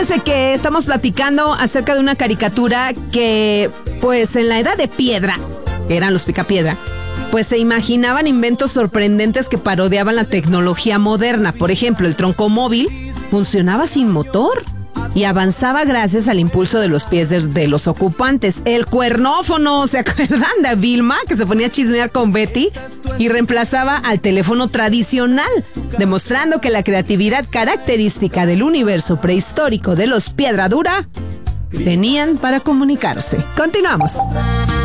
Fíjense que estamos platicando acerca de una caricatura que, pues en la edad de piedra, que eran los Picapiedra, pues se imaginaban inventos sorprendentes que parodiaban la tecnología moderna. Por ejemplo, el troncomóvil funcionaba sin motor y avanzaba gracias al impulso de los pies de los ocupantes. El cuernófono, ¿se acuerdan de Vilma? Que se ponía a chismear con Betty y reemplazaba al teléfono tradicional, demostrando que la creatividad característica del universo prehistórico de los Piedra Dura tenían para comunicarse. Continuamos.